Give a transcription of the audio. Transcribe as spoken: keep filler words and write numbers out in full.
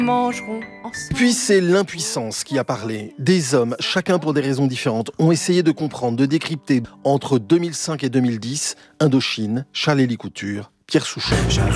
Mangeront ensemble. Puis c'est l'impuissance qui a parlé. Des hommes, chacun pour des raisons différentes, ont essayé de comprendre, de décrypter entre deux mille cinq et deux mille dix, Indochine, Charles-Élie Couture, Pierre Souchon.